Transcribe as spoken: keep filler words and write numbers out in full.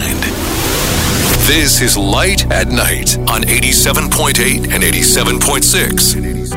mind. This is Light at Night on eighty-seven point eight and eighty-seven point six.